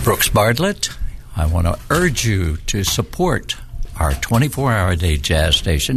Brooks Bartlett. I want to urge you to support our 24-hour-a-day jazz station.